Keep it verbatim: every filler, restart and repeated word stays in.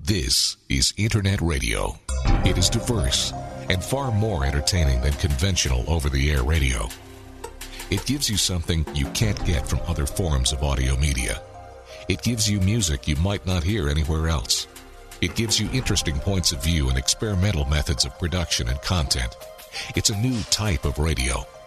This is Internet radio. It is diverse and far more entertaining than conventional over-the-air radio. It gives you something you can't get from other forms of audio media. It gives you music you might not hear anywhere else. It gives you interesting points of view and experimental methods of production and content. It's a new type of radio,